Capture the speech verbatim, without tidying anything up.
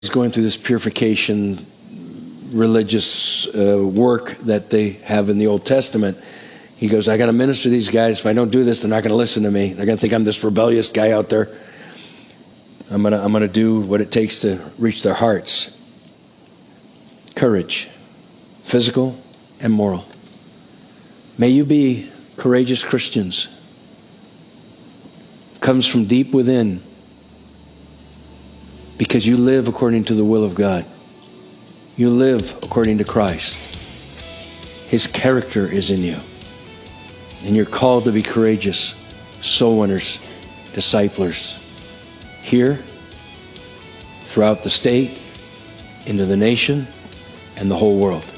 He's going through this purification religious uh, work that they have in the Old Testament. He goes, I got to minister to these guys. If I don't do this, they're not going to listen to me. They're going to think I'm this rebellious guy out there. I'm going to I'm going to do what it takes to reach their hearts. Courage, physical and moral. May you be courageous Christians. It comes from deep within because you live according to the will of God. You live according to Christ. His character is in you. And you're called to be courageous soul winners, disciplers, here, throughout the state, into the nation, and the whole world.